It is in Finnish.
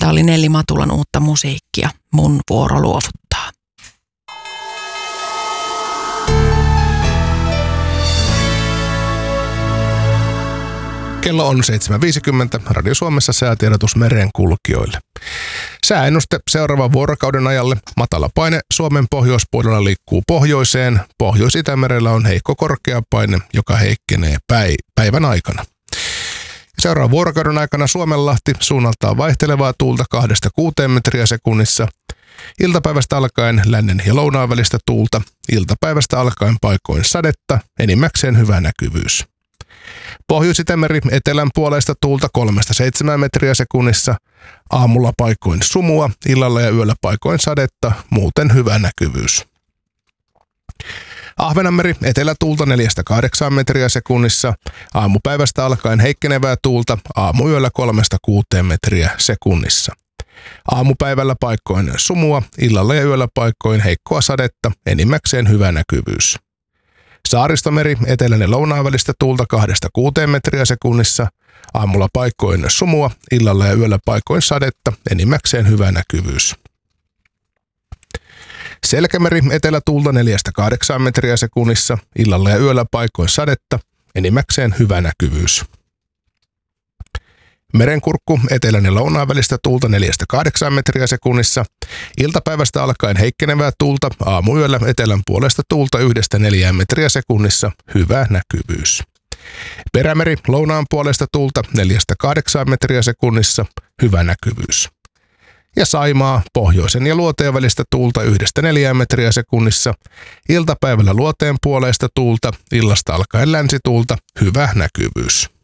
Tämä oli Nelli Matulan uutta musiikkia. Mun vuoro luovuttaa. Kello on 7.50. Radio Suomessa säätiedotus merenkulkijoille. Sääennuste seuraavan vuorokauden ajalle. Matala paine Suomen pohjoispuolella liikkuu pohjoiseen. Pohjois-Itämerellä on heikko korkea paine, joka heikkenee päivän aikana. Seuraavan vuorokauden aikana Suomenlahti suunnaltaan vaihtelevaa tuulta 2-6 metriä sekunnissa. Iltapäivästä alkaen lännen ja lounaan välistä tuulta. Iltapäivästä alkaen paikoin sadetta, enimmäkseen hyvä näkyvyys. Pohjois-Itämeri etelän puolesta tuulta 3-7 metriä sekunnissa. Aamulla paikoin sumua, illalla ja yöllä paikoin sadetta, muuten hyvä näkyvyys. Ahvenanmeri etelätuulta 4-8 metriä sekunnissa. Aamupäivästä alkaen heikkenevää tuulta, aamuyöllä 3-6 metriä sekunnissa. Aamupäivällä paikoin sumua, illalla ja yöllä paikoin heikkoa sadetta, enimmäkseen hyvä näkyvyys. Saaristomeri etelän ja lounaan välistä tuulta 2-6 metriä sekunnissa. Aamulla paikoin sumua, illalla ja yöllä paikoin sadetta, enimmäkseen hyvä näkyvyys. Selkämeri etelätuulta 4-8 metriä sekunnissa. Illalla ja yöllä paikoin sadetta, enimmäkseen hyvä näkyvyys. Merenkurkku etelän ja lounaan välistä tuulta 4-8 metriä sekunnissa. Iltapäivästä alkaen heikkenevää tuulta, aamuyöllä etelän puolesta tuulta 1-4 metriä sekunnissa, hyvä näkyvyys. Perämeri lounaan puolesta tuulta 4-8 metriä sekunnissa, hyvä näkyvyys. Ja Saimaa pohjoisen ja luoteen välistä tuulta 1-4 metriä sekunnissa. Iltapäivällä luoteen puolesta tuulta, illasta alkaen länsituulta, hyvä näkyvyys.